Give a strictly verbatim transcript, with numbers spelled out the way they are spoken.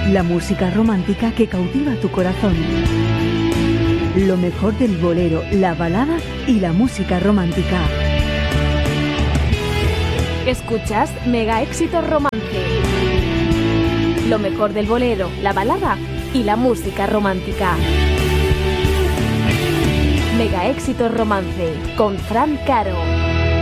la música romántica que cautiva tu corazón. Lo mejor del bolero, la balada y la música romántica. Escuchas Mega Éxitos Romance. Lo mejor del bolero, la balada y la música romántica. Mega Éxitos Romance con Fran Caro.